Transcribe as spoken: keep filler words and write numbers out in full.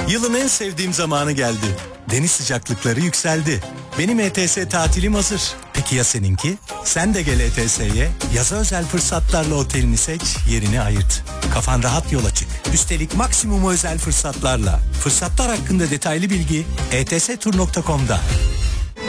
Yılın en sevdiğim zamanı geldi. Deniz sıcaklıkları yükseldi. Benim E T S tatilim hazır. Peki ya seninki? Sen de gel E T S'ye. Yaza özel fırsatlarla otelini seç, yerini ayırt. Kafan rahat yola çık. Üstelik maksimum özel fırsatlarla. Fırsatlar hakkında detaylı bilgi e t s tur nokta com'da.